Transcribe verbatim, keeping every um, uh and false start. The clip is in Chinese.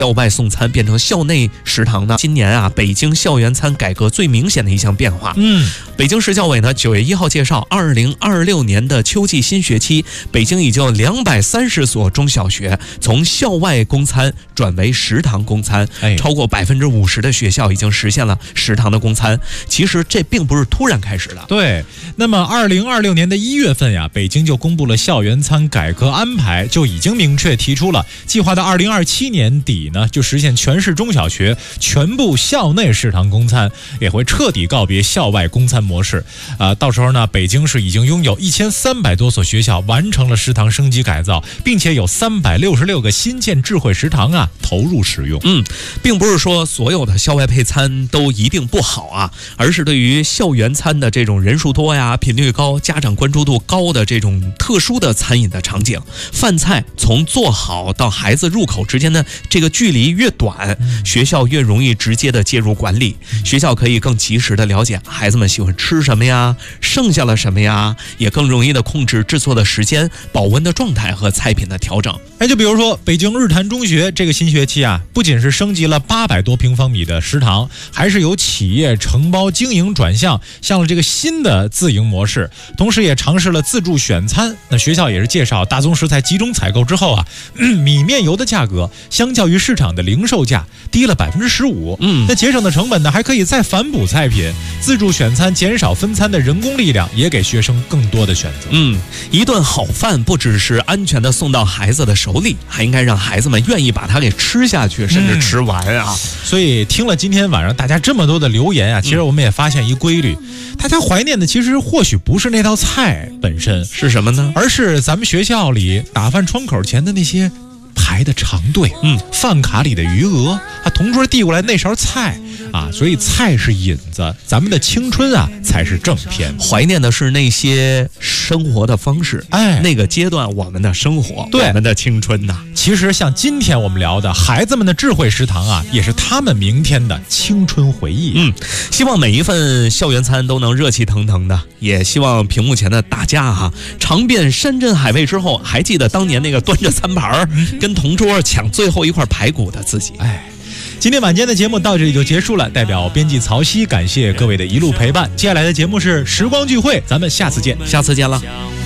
校外送餐变成校内食堂呢？今年啊，北京校园餐改革最明显的一项变化。 嗯， 北京市教委呢九月一号介绍，二零二六年的秋季新学期，北京已经有两百三十所中小学从校外供餐转为食堂供餐， 哎、 超过百分之五十的学校已经实现了食堂的供餐。其实这并不是突然开始的。 对，那么二零二六年的一月份呀，北京就公布了校园餐改革安排，就已经明确提出了，计划到二零二七年底呢，就实现全市中小学全部校内食堂供餐，也会彻底告别校外供餐模式。啊，到时候呢，北京市已经拥有一千三百多所学校完成了食堂升级改造，并且有三百六十六个新建智慧食堂啊投入使用。 嗯，并不是说所有的校外配餐都一定不好啊，而是对于校园餐的这种人数多呀、频率高、家长关注度高的这种特殊的餐饮的场景，饭菜从做好到孩子入口之间的这个距离越短，学校越容易直接的介入管理，学校可以更及时的了解孩子们喜欢吃什么呀，剩下了什么呀，也更容易的控制制作的时间、保温的状态和菜品的调整。 哎，就比如说北京日坛中学这个新学期啊，不仅是升级了八百多平方米的食堂，还是由企业承包经营转向向了这个新的自营模式，同时也尝试了自助选餐。那学校也是介绍，大宗食材集中采购之后啊，嗯、米面油的价格相较于市场的零售价低了百分之十五。 嗯， 那节省的成本呢，还可以再反哺菜品。自助选餐减少分餐的人工力量，也给学生更多的选择。 嗯，一顿好饭不只是安全的送到孩子的手里，还应该让孩子们愿意把它给吃下去，甚至吃完啊。 嗯、所以听了今天晚上大家这么多的留言啊，其实我们也发现一规律，大家怀念的其实或许不是那道菜本身， 是什么呢？ 而是咱们学校里打饭窗口前的那些排的长队， 嗯， 饭卡里的余额，啊，同桌递过来那勺菜啊，所以菜是引子，咱们的青春啊才是正片。 怀念的是那些生活的方式， 哎， 那个阶段我们的生活， 对， 我们的青春呐、啊。 其实像今天我们聊的孩子们的智慧食堂啊，也是他们明天的青春回忆。 嗯，希望每一份校园餐都能热气腾腾的，也希望屏幕前的大家哈、啊，尝遍山珍海味之后，还记得当年那个端着餐盘跟同桌抢最后一块排骨的自己。 哎，今天晚间的节目到这里就结束了，代表编辑曹曦感谢各位的一路陪伴。接下来的节目是时光聚会，咱们下次见， 下次见了。